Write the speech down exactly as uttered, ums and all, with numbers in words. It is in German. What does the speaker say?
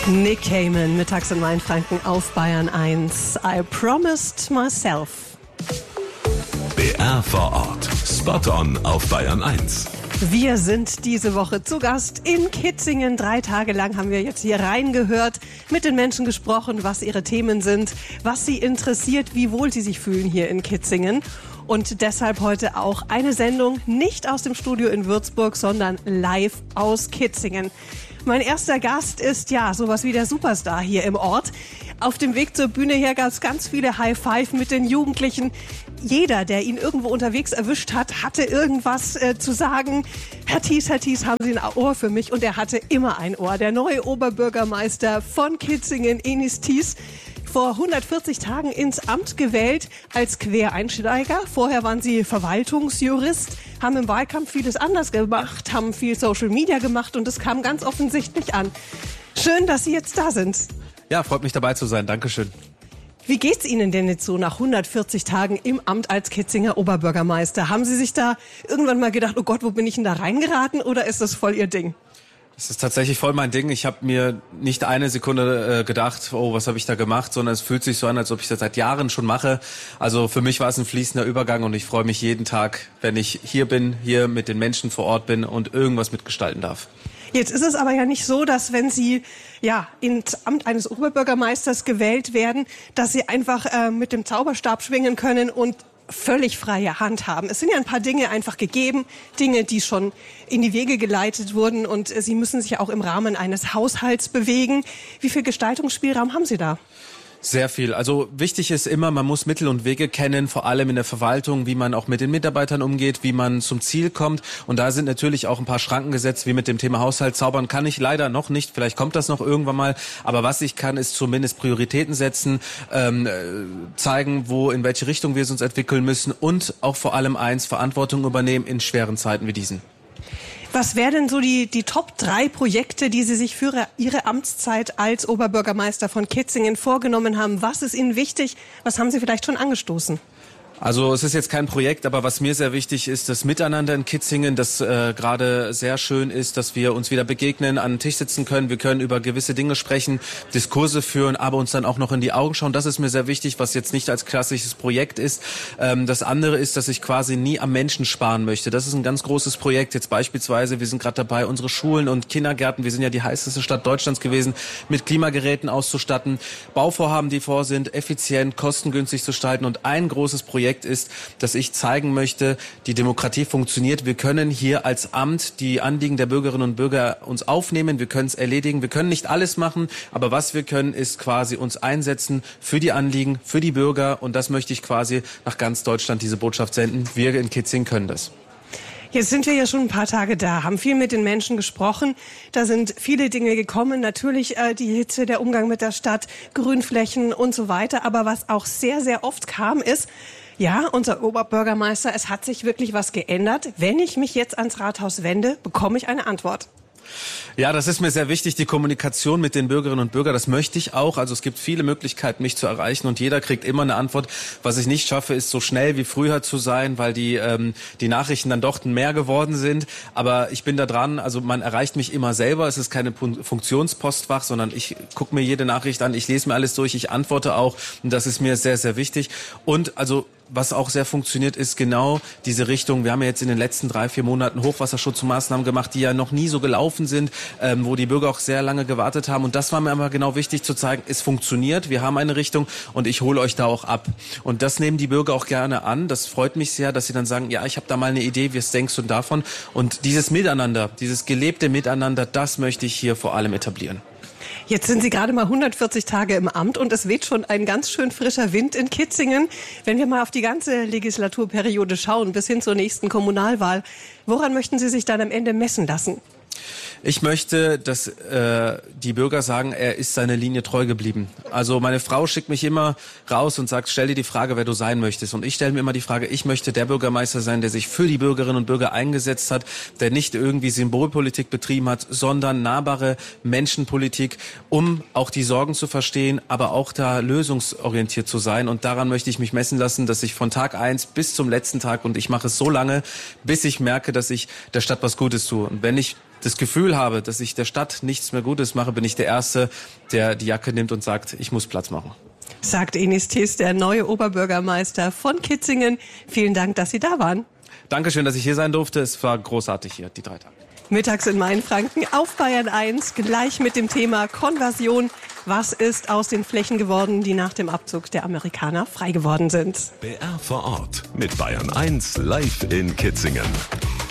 Nick Cayman, mittags in Mainfranken auf Bayern eins. I promised myself. B R vor Ort. Spot on auf Bayern eins. Wir sind diese Woche zu Gast in Kitzingen. Drei Tage lang haben wir jetzt hier reingehört, mit den Menschen gesprochen, was ihre Themen sind, was sie interessiert, wie wohl sie sich fühlen hier in Kitzingen. Und deshalb heute auch eine Sendung nicht aus dem Studio in Würzburg, sondern live aus Kitzingen. Mein erster Gast ist ja sowas wie der Superstar hier im Ort. Auf dem Weg zur Bühne her gab es ganz viele High Five mit den Jugendlichen. Jeder, der ihn irgendwo unterwegs erwischt hat, hatte irgendwas äh, zu sagen. Herr Thies, Herr Thies, haben Sie ein Ohr für mich? Und er hatte immer ein Ohr. Der neue Oberbürgermeister von Kitzingen, Enis Thies, vor hundertvierzig Tagen ins Amt gewählt als Quereinsteiger. Vorher waren Sie Verwaltungsjurist, haben im Wahlkampf vieles anders gemacht, haben viel Social Media gemacht und es kam ganz offensichtlich an. Schön, dass Sie jetzt da sind. Ja, freut mich dabei zu sein. Dankeschön. Wie geht's Ihnen denn jetzt so nach hundertvierzig Tagen im Amt als Kitzinger Oberbürgermeister? Haben Sie sich da irgendwann mal gedacht, oh Gott, wo bin ich denn da reingeraten, oder ist das voll Ihr Ding? Es ist tatsächlich voll mein Ding. Ich habe mir nicht eine Sekunde äh, gedacht, oh, was habe ich da gemacht, sondern es fühlt sich so an, als ob ich das seit Jahren schon mache. Also für mich war es ein fließender Übergang und ich freue mich jeden Tag, wenn ich hier bin, hier mit den Menschen vor Ort bin und irgendwas mitgestalten darf. Jetzt ist es aber ja nicht so, dass wenn Sie ja ins Amt eines Oberbürgermeisters gewählt werden, dass Sie einfach äh, mit dem Zauberstab schwingen können und völlig freie Hand haben. Es sind ja ein paar Dinge einfach gegeben, Dinge, die schon in die Wege geleitet wurden, und äh, Sie müssen sich ja auch im Rahmen eines Haushalts bewegen. Wie viel Gestaltungsspielraum haben Sie da? Sehr viel. Also wichtig ist immer, man muss Mittel und Wege kennen, vor allem in der Verwaltung, wie man auch mit den Mitarbeitern umgeht, wie man zum Ziel kommt. Und da sind natürlich auch ein paar Schranken gesetzt, wie mit dem Thema Haushalt. Zaubern kann ich leider noch nicht. Vielleicht kommt das noch irgendwann mal. Aber was ich kann, ist zumindest Prioritäten setzen, ähm, zeigen, wo, in welche Richtung wir uns entwickeln müssen und auch vor allem eins, Verantwortung übernehmen in schweren Zeiten wie diesen. Was wären denn so die, die Top drei Projekte, die Sie sich für Ihre Amtszeit als Oberbürgermeister von Kitzingen vorgenommen haben? Was ist Ihnen wichtig? Was haben Sie vielleicht schon angestoßen? Also es ist jetzt kein Projekt, aber was mir sehr wichtig ist, das Miteinander in Kitzingen, das äh, gerade sehr schön ist, dass wir uns wieder begegnen, an den Tisch sitzen können, wir können über gewisse Dinge sprechen, Diskurse führen, aber uns dann auch noch in die Augen schauen. Das ist mir sehr wichtig, was jetzt nicht als klassisches Projekt ist. Ähm, das andere ist, dass ich quasi nie am Menschen sparen möchte. Das ist ein ganz großes Projekt. Jetzt beispielsweise, wir sind gerade dabei, unsere Schulen und Kindergärten, wir sind ja die heißeste Stadt Deutschlands gewesen, mit Klimageräten auszustatten, Bauvorhaben, die vor sind, effizient, kostengünstig zu gestalten. Und ein großes Projekt ist, dass ich zeigen möchte, die Demokratie funktioniert. Wir können hier als Amt die Anliegen der Bürgerinnen und Bürger uns aufnehmen. Wir können es erledigen. Wir können nicht alles machen, aber was wir können, ist quasi uns einsetzen für die Anliegen, für die Bürger. Und das möchte ich quasi nach ganz Deutschland diese Botschaft senden. Wir in Kitzingen können das. Jetzt sind wir ja schon ein paar Tage da, haben viel mit den Menschen gesprochen. Da sind viele Dinge gekommen. Natürlich äh, die Hitze, der Umgang mit der Stadt, Grünflächen und so weiter. Aber was auch sehr, sehr oft kam, ist, ja, unser Oberbürgermeister, es hat sich wirklich was geändert. Wenn ich mich jetzt ans Rathaus wende, bekomme ich eine Antwort. Ja, das ist mir sehr wichtig, die Kommunikation mit den Bürgerinnen und Bürgern, das möchte ich auch. Also es gibt viele Möglichkeiten, mich zu erreichen, und jeder kriegt immer eine Antwort. Was ich nicht schaffe, ist so schnell wie früher zu sein, weil die ähm, die Nachrichten dann doch mehr geworden sind. Aber ich bin da dran, also man erreicht mich immer selber. Es ist keine Funktionspostfach, sondern ich gucke mir jede Nachricht an, ich lese mir alles durch, ich antworte auch, und das ist mir sehr, sehr wichtig. Und also was auch sehr funktioniert, ist genau diese Richtung. Wir haben ja jetzt in den letzten drei, vier Monaten Hochwasserschutzmaßnahmen gemacht, die ja noch nie so gelaufen sind, ähm, wo die Bürger auch sehr lange gewartet haben. Und das war mir aber genau wichtig zu zeigen, es funktioniert, wir haben eine Richtung und ich hole euch da auch ab. Und das nehmen die Bürger auch gerne an. Das freut mich sehr, dass sie dann sagen, ja, ich habe da mal eine Idee, was denkst du davon? Und dieses Miteinander, dieses gelebte Miteinander, das möchte ich hier vor allem etablieren. Jetzt sind Sie gerade mal hundertvierzig Tage im Amt und es weht schon ein ganz schön frischer Wind in Kitzingen. Wenn wir mal auf die ganze Legislaturperiode schauen, bis hin zur nächsten Kommunalwahl, woran möchten Sie sich dann am Ende messen lassen? Ich möchte, dass äh, die Bürger sagen, er ist seiner Linie treu geblieben. Also meine Frau schickt mich immer raus und sagt, stell dir die Frage, wer du sein möchtest. Und ich stelle mir immer die Frage, ich möchte der Bürgermeister sein, der sich für die Bürgerinnen und Bürger eingesetzt hat, der nicht irgendwie Symbolpolitik betrieben hat, sondern nahbare Menschenpolitik, um auch die Sorgen zu verstehen, aber auch da lösungsorientiert zu sein. Und daran möchte ich mich messen lassen, dass ich von Tag eins bis zum letzten Tag, und ich mache es so lange, bis ich merke, dass ich der Stadt was Gutes tue. Und wenn ich das Gefühl habe, dass ich der Stadt nichts mehr Gutes mache, bin ich der Erste, der die Jacke nimmt und sagt, ich muss Platz machen. Sagt Enis Thies, der neue Oberbürgermeister von Kitzingen. Vielen Dank, dass Sie da waren. Dankeschön, dass ich hier sein durfte. Es war großartig hier, die drei Tage. Mittags in Mainfranken auf Bayern eins, gleich mit dem Thema Konversion. Was ist aus den Flächen geworden, die nach dem Abzug der Amerikaner frei geworden sind? B R vor Ort mit Bayern eins live in Kitzingen.